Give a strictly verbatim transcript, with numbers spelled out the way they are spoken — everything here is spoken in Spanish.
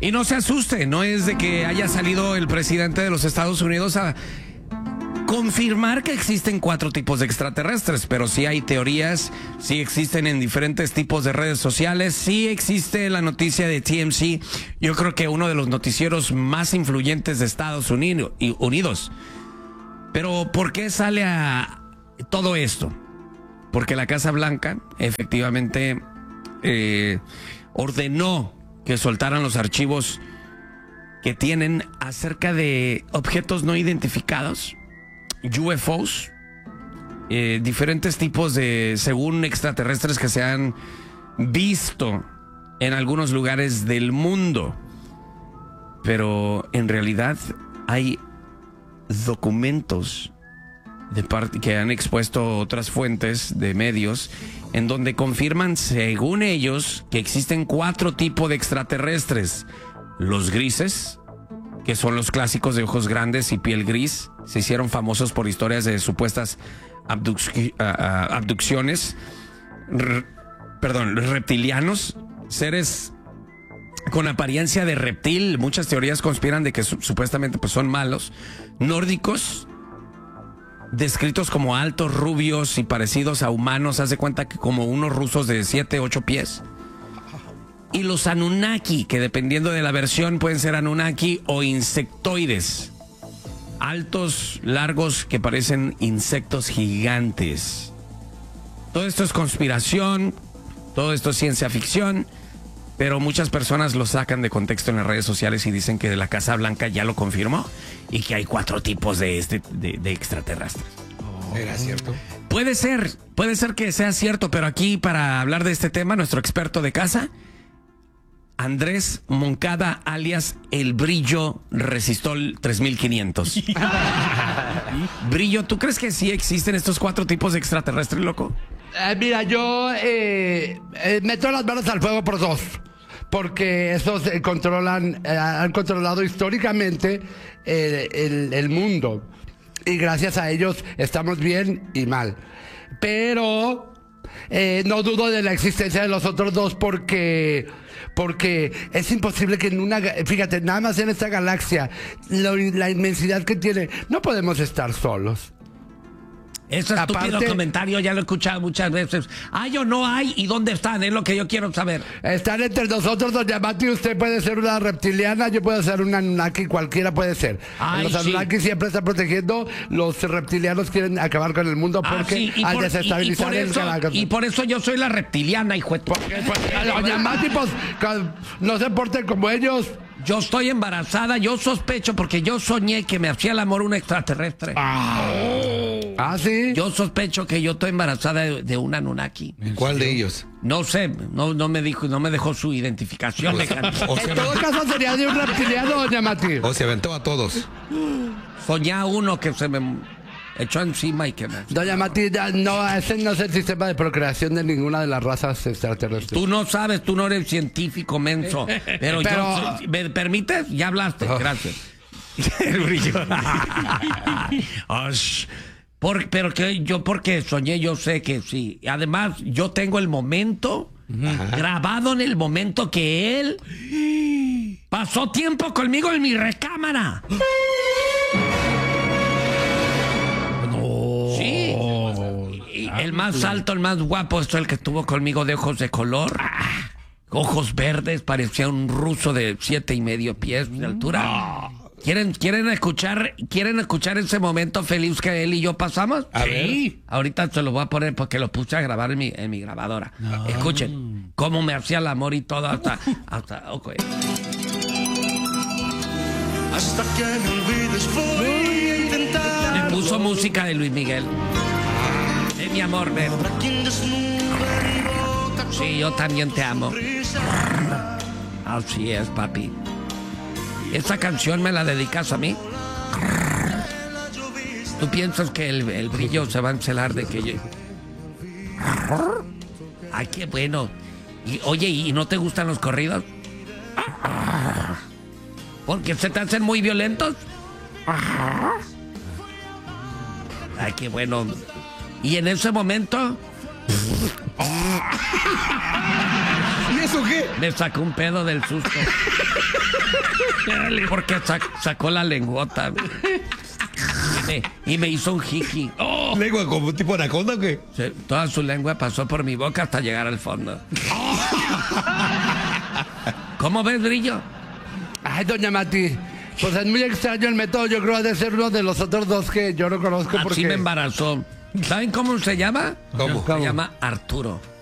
Y no se asuste, no es de que haya salido el presidente de los Estados Unidos a confirmar que existen cuatro tipos de extraterrestres, pero sí hay teorías, sí existen en diferentes tipos de redes sociales, sí existe la noticia de T M C, yo creo que uno de los noticieros más influyentes de Estados Unidos. Pero ¿por qué sale a todo esto? Porque la Casa Blanca efectivamente eh, ordenó que soltaran los archivos que tienen acerca de objetos no identificados, U F Os, eh, diferentes tipos de, según extraterrestres que se han visto en algunos lugares del mundo. Pero en realidad hay documentos de parte que han expuesto otras fuentes de medios en donde confirman, según ellos, que existen cuatro tipos de extraterrestres. Los grises, que son los clásicos de ojos grandes y piel gris, se hicieron famosos por historias de supuestas abduc- uh, uh, abducciones. R- perdón, los reptilianos, seres con apariencia de reptil, muchas teorías conspiran de que su- supuestamente pues, son malos. Nórdicos, descritos como altos, rubios y parecidos a humanos, haz de cuenta que como unos rusos de siete, ocho pies. Y los Anunnaki, que dependiendo de la versión pueden ser Anunnaki o insectoides. Altos, largos, que parecen insectos gigantes. Todo esto es conspiración, todo esto es ciencia ficción, pero muchas personas lo sacan de contexto en las redes sociales y dicen que la Casa Blanca ya lo confirmó y que hay cuatro tipos de, este, de, de extraterrestres. Oh. ¿Era cierto? Puede ser, puede ser que sea cierto, pero aquí para hablar de este tema, nuestro experto de casa, Andrés Moncada, alias El Brillo Resistol tres mil quinientos. Brillo, ¿tú crees que sí existen estos cuatro tipos de extraterrestres, loco? Eh, mira, yo eh, eh, meto las manos al fuego por dos. Porque esos eh, controlan, eh, han controlado históricamente eh, el, el mundo. Y gracias a ellos estamos bien y mal. Pero eh, no dudo de la existencia de los otros dos porque... Porque es imposible que en una... Fíjate, nada más en esta galaxia, lo, la inmensidad que tiene, no podemos estar solos. Ese estúpido Aparte, comentario ya lo he escuchado muchas veces. ¿Hay o no hay? ¿Y dónde están? Es lo que yo quiero saber. Están entre nosotros, doña Mati. Usted puede ser una reptiliana, yo puedo ser una Anunnaki, cualquiera puede ser. Ay, los sí. Anunnaki siempre están protegiendo, los reptilianos quieren acabar con el mundo porque Ah, sí, y, al por, y, y, desestabilizar por el eso, galaxia. y por eso yo soy la reptiliana, hijo de tu- Doña Mati, pues, no se porten como ellos. Yo estoy embarazada, yo sospecho porque yo soñé que me hacía el amor un extraterrestre. Ah, ah sí. Yo sospecho que yo estoy embarazada de, de un Anunnaki. ¿Cuál de ellos? No sé, no, no me dijo, no me dejó su identificación. O se, En todo caso sería de un reptiliano, doña Mati. o se aventó a todos. Soñé a uno que se me echó encima y que me... Doña Mati, ya, no, ese no es el sistema de procreación de ninguna de las razas extraterrestres. Tú no sabes, tú no eres científico menso. Pero, Pero- yo, ¿me permites? Ya hablaste, gracias. El brillo. Osh. Por, pero que yo porque soñé, yo sé que sí. Además, yo tengo el momento grabado en el momento que él pasó tiempo conmigo en mi recámara. Sí. Y el más alto, el más guapo, es el que estuvo conmigo de ojos de color. Ojos verdes, parecía un ruso de siete y medio pies de altura. ¿Quieren, quieren escuchar, quieren escuchar ese momento feliz que él y yo pasamos? A ver. Ahorita se lo voy a poner porque lo puse a grabar en mi, en mi grabadora. Escuchen cómo me hacía el amor y todo hasta, hasta, okay. Hasta que me olvides voy a intentar. Le puso música de Luis Miguel. Eh, mi amor, ven. Habrá quien desnude mi boca Sí, yo también te amo. con risa. Así es, papi. ¿Esa canción me la dedicas a mí? ¿Tú piensas que el, el brillo se va a encelar de que yo... Ay, qué bueno. Y, oye, ¿y no te gustan los corridos? ¿Porque se te hacen muy violentos? Ay, qué bueno. Y en ese momento... ¿Y eso qué? Me sacó un pedo del susto. Porque sac- sacó la lengüota. Y me, y me hizo un jiki. ¡Oh! ¿Lengua como tipo anaconda o qué? Sí, toda su lengua pasó por mi boca hasta llegar al fondo. ¿Cómo ves, Brillo? Ay, doña Mati, pues es muy extraño el método. Yo creo que de ser uno de los otros dos que yo no conozco porque... Así me embarazó. ¿Saben cómo se llama? ¿Cómo? Se llama Arturo.